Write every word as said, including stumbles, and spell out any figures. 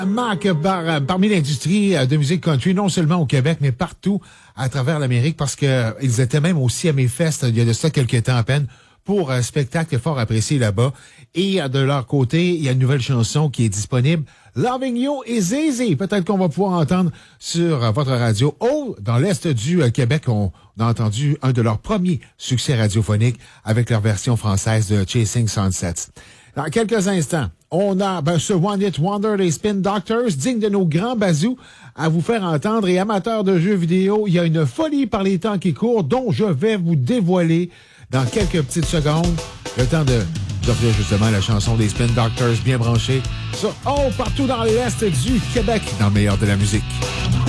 Marque par, parmi l'industrie de musique country, non seulement au Québec, mais partout à travers l'Amérique, parce que ils étaient même aussi à mes festes il y a de ça quelques temps à peine pour un spectacle fort apprécié là-bas. Et de leur côté, il y a une nouvelle chanson qui est disponible, Loving You is Easy. Peut-être qu'on va pouvoir entendre sur votre radio. Oh, dans l'Est du Québec, on a entendu un de leurs premiers succès radiophoniques avec leur version française de Chasing Sunsets. Dans quelques instants, on a ben, ce One Hit Wonder des Spin Doctors, digne de nos grands bazous, à vous faire entendre. Et amateurs de jeux vidéo, il y a une folie par les temps qui courent dont je vais vous dévoiler dans quelques petites secondes. Le temps de d'offrir justement la chanson des Spin Doctors bien branchée sur Oh, partout dans l'Est du Québec, dans le meilleur de la musique.